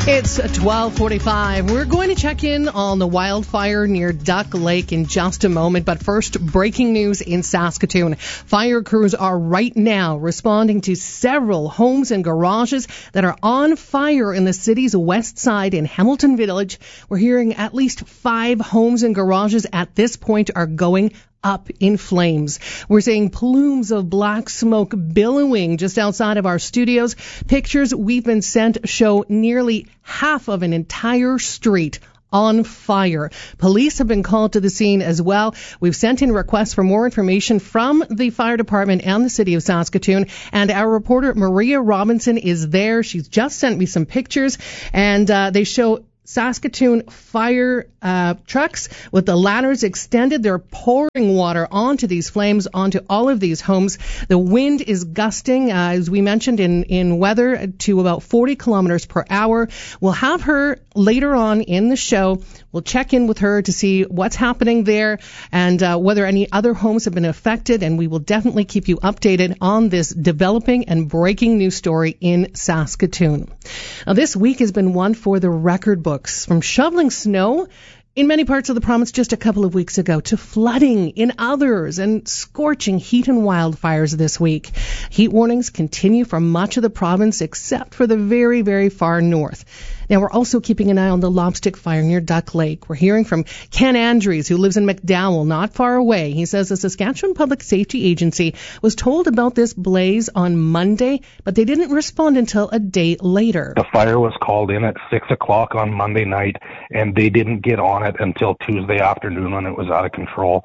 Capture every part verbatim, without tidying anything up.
It's twelve forty-five. We're going to check in on the wildfire near Duck Lake in just a moment. But first, breaking news in Saskatoon. Fire crews are right now responding to several homes and garages that are on fire in the city's west side in Hamilton Village. We're hearing at least five homes and garages at this point are going up in flames. We're seeing plumes of black smoke billowing just outside of our studios. Pictures we've been sent show nearly half of an entire street on fire. Police have been called to the scene as well. We've sent in requests for more information from the fire department and the city of Saskatoon, and our reporter Maria Robinson is there. She's just sent me some pictures, and uh, they show Saskatoon fire uh, trucks with the ladders extended. They're pouring water onto these flames, onto all of these homes. The wind is gusting, uh, as we mentioned in, in weather, to about forty kilometers per hour. We'll have her later on in the show. We'll check in with her to see what's happening there and uh, whether any other homes have been affected. And we will definitely keep you updated on this developing and breaking news story in Saskatoon. Now, this week has been one for the record books, from shoveling snow in many parts of the province just a couple of weeks ago to flooding in others and scorching heat and wildfires this week. Heat warnings continue for much of the province except for the very, very far north. Now, we're also keeping an eye on the lobstick fire near Duck Lake. We're hearing from Ken Andrews, who lives in McDowell, not far away. He says the Saskatchewan Public Safety Agency was told about this blaze on Monday, but they didn't respond until a day later. The fire was called in at six o'clock on Monday night, and they didn't get on it until Tuesday afternoon when it was out of control.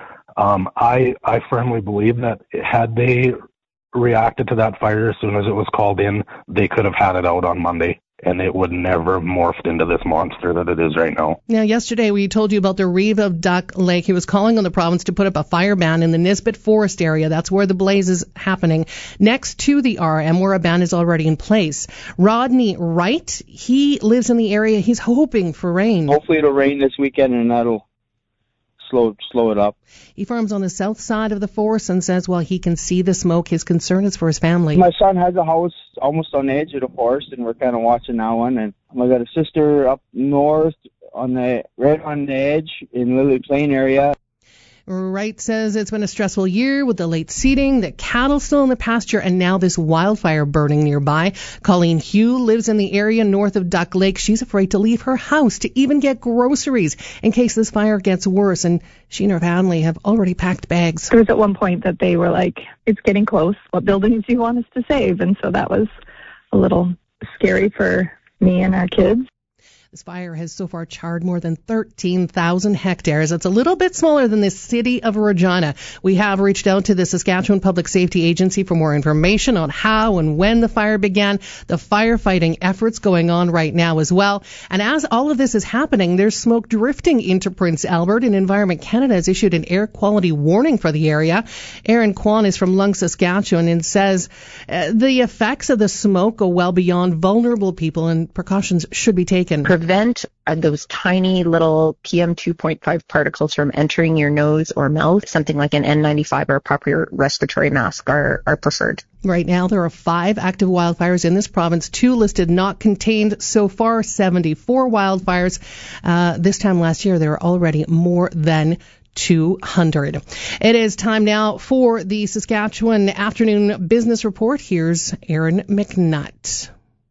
Um, I, I firmly believe that had they reacted to that fire as soon as it was called in, they could have had it out on Monday, and it would never have morphed into this monster that it is right now. Now, yesterday we told you about the Reeve of Duck Lake. He was calling on the province to put up a fire ban in the Nisbet Forest area. That's where the blaze is happening, next to the R M, where a ban is already in place. Rodney Wright, he lives in the area. He's hoping for rain. Hopefully it'll rain this weekend, and that'll slow slow it up. He farms on the south side of the forest and says while he can see the smoke, his concern is for his family. My son has a house almost on the edge of the forest, and we're kind of watching that one. And I got a sister up north on the right on the edge in Lily Plain area. Wright says it's been a stressful year with the late seeding, the cattle still in the pasture, and now this wildfire burning nearby. Colleen Hugh lives in the area north of Duck Lake. She's afraid to leave her house to even get groceries in case this fire gets worse, and she and her family have already packed bags. There was at one point that they were like, it's getting close. What buildings do you want us to save? And so that was a little scary for me and our kids. This fire has so far charred more than thirteen thousand hectares. It's a little bit smaller than the city of Regina. We have reached out to the Saskatchewan Public Safety Agency for more information on how and when the fire began, the firefighting efforts going on right now as well. And as all of this is happening, there's smoke drifting into Prince Albert, and Environment Canada has issued an air quality warning for the area. Aaron Kwan is from Lung, Saskatchewan, and says uh, the effects of the smoke go well beyond vulnerable people, and precautions should be taken. Prevent those tiny little P M two point five particles from entering your nose or mouth. Something like an N ninety-five or a proper respiratory mask are, are preferred. Right now, there are five active wildfires in this province, two listed not contained. So far, seventy-four wildfires. Uh, this time last year, there were already more than two hundred. It is time now for the Saskatchewan Afternoon Business Report. Here's Aaron McNutt.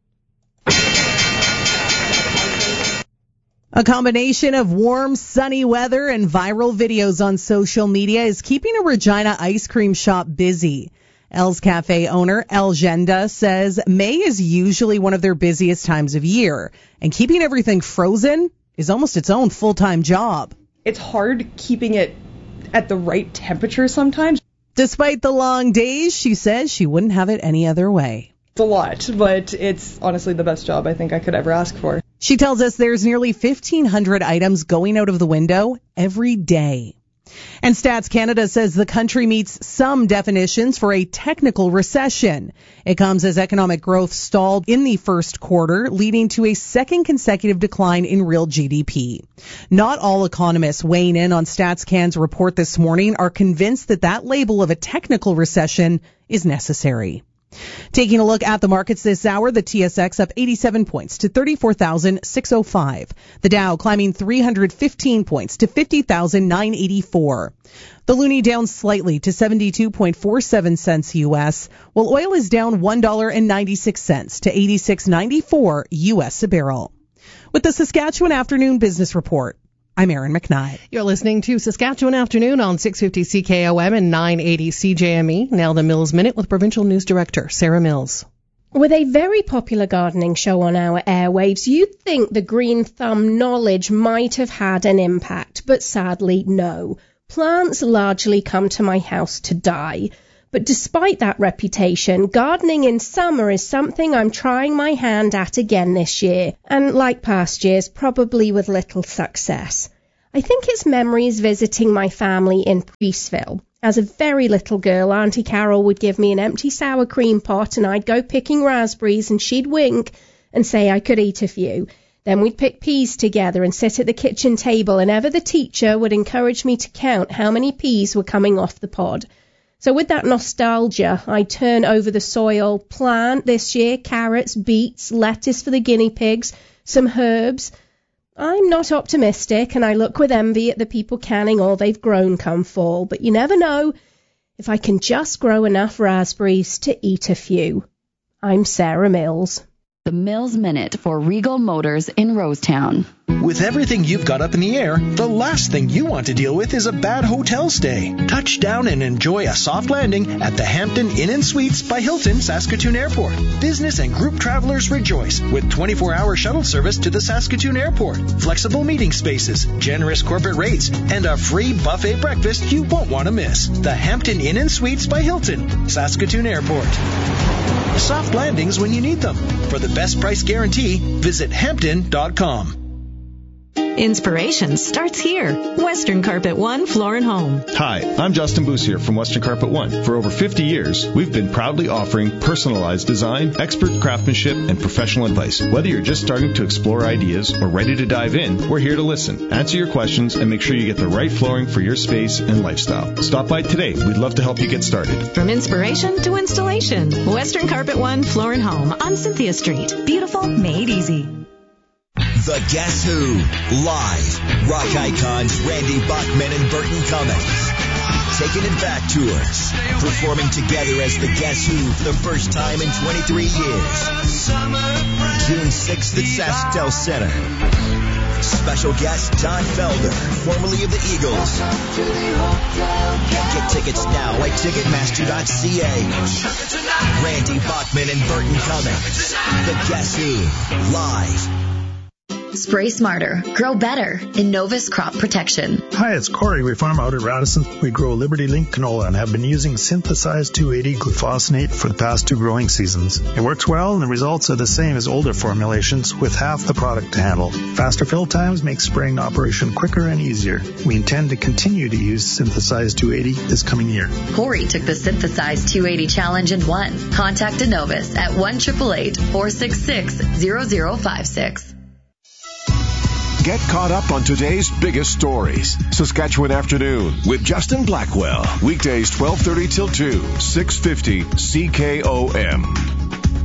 A combination of warm, sunny weather and viral videos on social media is keeping a Regina ice cream shop busy. Elle's Cafe owner, El Genda, says May is usually one of their busiest times of year, and keeping everything frozen is almost its own full-time job. It's hard keeping it at the right temperature sometimes. Despite the long days, she says she wouldn't have it any other way. It's a lot, but it's honestly the best job I think I could ever ask for. She tells us there's nearly fifteen hundred items going out of the window every day. And Stats Canada says the country meets some definitions for a technical recession. It comes as economic growth stalled in the first quarter, leading to a second consecutive decline in real G D P. Not all economists weighing in on Stats Can's report this morning are convinced that that label of a technical recession is necessary. Taking a look at the markets this hour, the T S X up eighty-seven points to thirty-four thousand six hundred five. The Dow climbing three hundred fifteen points to fifty thousand nine hundred eighty-four. The loonie down slightly to seventy-two point four seven cents U S, while oil is down one dollar and ninety-six cents to eighty-six ninety-four U S a barrel. With the Saskatchewan Afternoon Business Report, I'm Erin McKnight. You're listening to Saskatchewan Afternoon on six fifty C K O M and nine eighty C J M E. Now the Mills Minute with Provincial News Director Sarah Mills. With a very popular gardening show on our airwaves, you'd think the Green Thumb knowledge might have had an impact, but sadly no. Plants largely come to my house to die. But despite that reputation, gardening in summer is something I'm trying my hand at again this year, and like past years, probably with little success. I think it's memories visiting my family in Priestville. As a very little girl, Auntie Carol would give me an empty sour cream pot and I'd go picking raspberries and she'd wink and say I could eat a few. Then we'd pick peas together and sit at the kitchen table, and ever the teacher would encourage me to count how many peas were coming off the pod. So with that nostalgia, I turn over the soil, plant this year carrots, beets, lettuce for the guinea pigs, some herbs. I'm not optimistic, and I look with envy at the people canning all they've grown come fall, but you never know if I can just grow enough raspberries to eat a few. I'm Sarah Mills. The Mills Minute for Regal Motors in Rosetown. With everything you've got up in the air, the last thing you want to deal with is a bad hotel stay. Touch down and enjoy a soft landing at the Hampton Inn and Suites by Hilton Saskatoon Airport. Business and group travelers rejoice with twenty-four hour shuttle service to the Saskatoon Airport, flexible meeting spaces, generous corporate rates, and a free buffet breakfast you won't want to miss. The Hampton Inn and Suites by Hilton, Saskatoon Airport. Soft landings when you need them. For the best price guarantee, visit hampton dot com. Inspiration starts here. Western Carpet One Floor and Home. Hi, I'm Justin Boussier from Western Carpet One. For over fifty years, we've been proudly offering personalized design, expert craftsmanship, and professional advice. Whether you're just starting to explore ideas or ready to dive in, we're here to listen, answer your questions, and make sure you get the right flooring for your space and lifestyle. Stop by today. We'd love to help you get started. From inspiration to installation, Western Carpet One Floor and Home on Cynthia Street. Beautiful, made easy. The Guess Who live. Rock icons Randy Bachman and Burton Cummings taking it back tours, performing together as the Guess Who for the first time in twenty-three years. June sixth at SaskTel Center. Special guest Don Felder, formerly of the Eagles. Get tickets now at ticketmaster dot c a. Randy Bachman and Burton Cummings. The Guess Who live. Spray smarter, grow better. Innovus Crop Protection. Hi, it's Corey. We farm out at Radisson. We grow Liberty Link canola and have been using synthesized two eighty glufosinate for the past two growing seasons. It works well and the results are the same as older formulations with half the product to handle. Faster fill times make spraying operation quicker and easier. We intend to continue to use synthesized two eighty this coming year. Corey took the synthesized two eighty challenge and won. Contact Innovus at one eight eight eight, four six six, zero zero five six. Get caught up on today's biggest stories. Saskatchewan Afternoon with Justin Blackwell. Weekdays twelve thirty till two, six fifty C K O M.